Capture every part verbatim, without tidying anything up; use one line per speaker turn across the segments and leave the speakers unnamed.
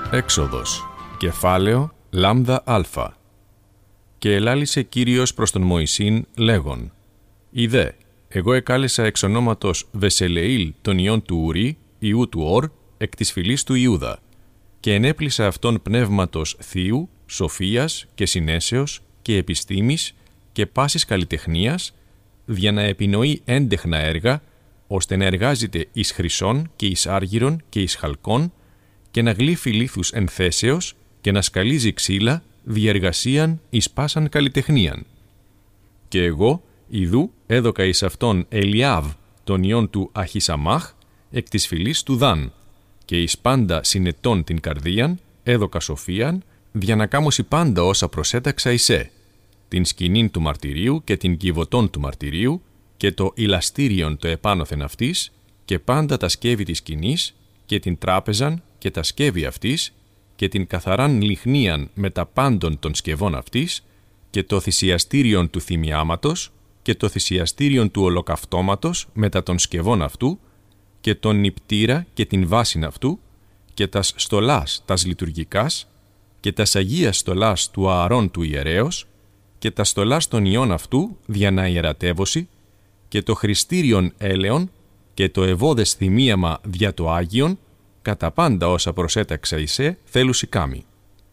Έξοδος, κεφάλαιο λάμδα αλφα. Και ελάλησε Κύριος προς τον Μωυσήν λέγον: Ιδέ, εγώ εκάλεσα εξ ονόματος Βεσελεήλ των ιών του Ουρί, ιού του Ορ, εκ της φυλής του Ιούδα, και ενέπλησα αυτόν πνεύματος θείου, σοφίας και συνέσεως και επιστήμης και πάσης καλλιτεχνίας, για να επινοεί έντεχνα έργα, ώστε να εργάζεται εις χρυσόν και εις άργυρον και εις χαλκόν, και να γλύφει λίθους εν θέσεως και να σκαλίζει ξύλα διεργασίαν εις πάσαν καλλιτεχνίαν. Και εγώ, ιδού, έδωκα εις αυτόν Ελιάβ των ιών του Αχισαμάχ, εκ της φυλής του Δάν, και εις πάντα συνετών την καρδίαν, έδωκα σοφίαν, δια να κάμωση πάντα όσα προσέταξα εισέ, την σκηνήν του μαρτυρίου και την κυβωτών του μαρτυρίου, και το ηλαστήριον το επάνωθεν αυτής, και πάντα τα σκεύη της σκηνής, και την τράπεζαν και τα σκεύη αυτής, και την καθαράν λιχνίαν με τα πάντων των σκευών αυτής, και το θυσιαστήριον του θυμιάματος, και το θυσιαστήριον του ολοκαυτώματος μετά των σκευών αυτού, και τον νηπτήρα και την βάσιν αυτού, και τας στολάς τας λειτουργικάς, και τας αγίας στολάς του Ααρών του ιερέως, και τας στολάς των ιών αυτού δια να ιερατεύωση, και το χρηστήριον έλεον, και το ευώδες θυμίαμα δια το Άγιον, κατά πάντα όσα προσέταξα εισέ θέλουσι κάμη.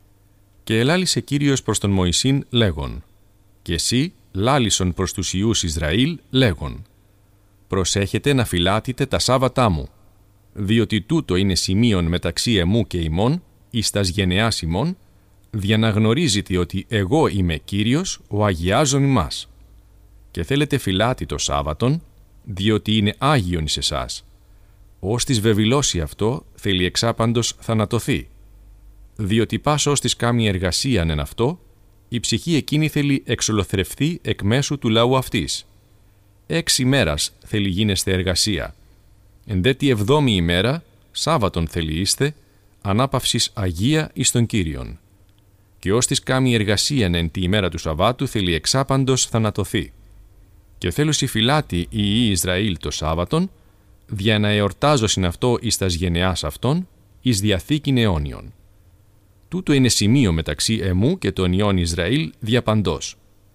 Και ελάλησε Κύριος προς τον Μωυσήν λέγον: Και εσύ λάλησον προς τους ιούς Ισραήλ λέγον: Προσέχετε να φυλάτετε τα Σάββατά μου, διότι τούτο είναι σημείον μεταξύ εμού και ημών, εις τας γενεάς ημών, δια να γνωρίζετε ότι εγώ είμαι Κύριος, ο αγιάζων ημάς. Και θέλετε φυλάτη το Σάββατον, διότι είναι Άγιον εις εσάς. Ως της βεβηλώσει αυτό, θέλει εξάπαντος θανατωθεί. Διότι πας ως της κάμει εργασίαν εν αυτό, η ψυχή εκείνη θέλει εξολοθρευθεί εκ μέσου του λαού αυτής. Έξι μέρας θέλει γίνεστε εργασία. Εν δε τη εβδόμη ημέρα, Σάββατον θέλει είστε, ανάπαυσης Αγία εις τον Κύριον. Και ως της κάμει εργασίαν εν τη ημέρα του Σαββάτου, θέλει εξάπαντος θανατωθεί. Και θέλουσι φυλάτη οι ιοί Ισραήλ το Σάββατον, δια να εορτάζωσιν αυτό εις τας γενεάς αυτών, εις διαθήκην αιώνιον. Τούτο είναι σημείο μεταξύ εμού και των ιών Ισραήλ διαπαντός.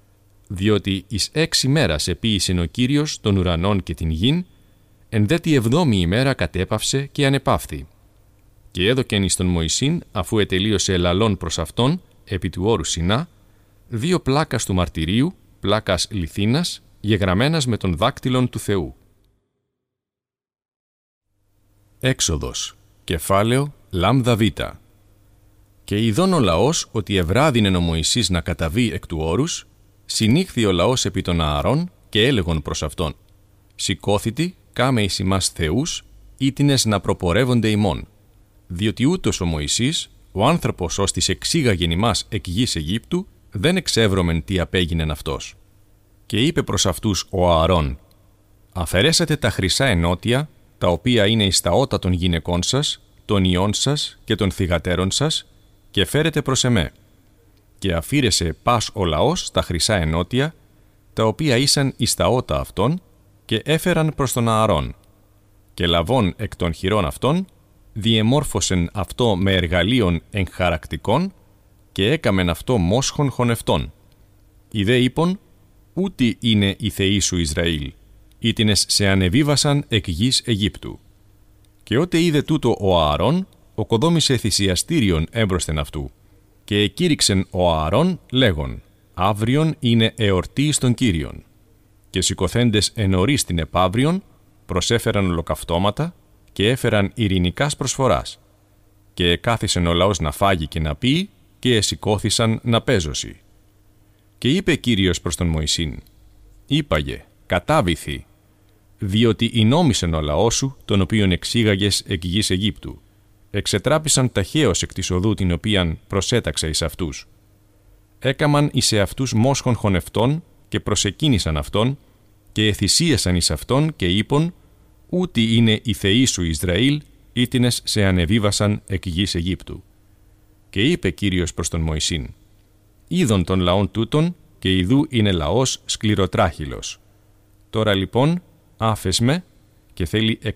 Διότι εις έξι μέρας επίησεν ο Κύριος των ουρανών και την γην, εν δε τη εβδόμη ημέρα κατέπαυσε και ανεπαύθη. Και έδωκεν εις τον Μωυσήν, αφού ετελείωσε ελαλών προς αυτόν, επί του όρου Σινά, δύο πλάκας του μαρτυρίου, πλάκας λιθίνας, γεγραμμένας με τον δάκτυλον του Θεού. Έξοδος, κεφάλαιο λάμδα β. Και ειδών ο λαός ότι ευράδυνεν ο Μωυσής να καταβεί εκ του όρους, συνήχθη ο λαός επί των Ααρών και έλεγον προς αυτόν: Σηκώθητη, κάμε εις ημάς θεούς, ήτινες να προπορεύονται ημών, διότι ούτως ο Μωυσής, ο άνθρωπος ως της εξήγαγεν ημάς εκ γης Αιγύπτου, δεν εξεύρωμεν τι απέγινεν αυτός. Και είπε προς αυτούς ο Ααρών: Αφαιρέσατε τα χρυσά ενότια, τα οποία είναι εις τα ότα των γυναικών σας, των ιών σας και των θυγατέρων σας, και φέρετε προς εμέ. Και αφήρεσε πας ο λαός τα χρυσά ενότια, τα οποία ήσαν εις τα ότα αυτών, και έφεραν προς τον Ααρών. Και λαβών εκ των χειρών αυτών, διεμόρφωσεν αυτό με εργαλείων εγχαρακτικών, και έκαμεν αυτό μόσχων χωνευτών. Ιδέ είπον: Ούτι είναι οι θεοί σου Ισραήλ, ήτινες σε ανεβίβασαν εκ γης Αιγύπτου. Και ότε είδε τούτο ο Ααρών, οκοδόμησε θυσιαστήριον έμπροσθεν αυτού, και εκήρυξεν ο Ααρών λέγον: Αύριον είναι εορτή εις τον Κύριον. Και σηκωθέντες εν ωρείς την επαύριον, προσέφεραν ολοκαυτώματα και έφεραν ειρηνικάς προσφοράς. Και εκάθισεν ο λαός να φάγει και να πει, και εσηκώθησαν να παίζωσι. Και είπε Κύριος προς τον Μωυσήν: Είπαγε, κατάβηθη, διότι ηνόμησεν ο λαός σου, τον οποίον εξήγαγες εκ γης Αιγύπτου. Εξετράπησαν ταχαίως εκ της οδού την οποίαν προσέταξα εις αυτούς. Έκαμαν εις εαυτούς μόσχων χωνευτών και προσεκίνησαν αυτόν, και εθυσίασαν εις αυτόν και είπον: Ούτι είναι οι θεοί σου Ισραήλ, ήτινες σε ανεβίβασαν εκ γης Αιγύπτου. Και είπε Κύριος προς τον Μωυσήν: Είδον των λαών τούτων, και ιδού είναι λαός σκληροτράχυλος. Τώρα λοιπόν, άφες με, και θέλει εκ